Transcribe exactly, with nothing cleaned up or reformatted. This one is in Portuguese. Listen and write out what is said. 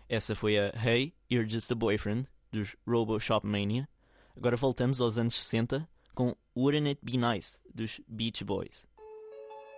Essa foi a Hey, You're Just a Boyfriend, dos Robo Shop Mania. Agora voltamos aos anos sessenta com Wouldn't It Be Nice, dos Beach Boys.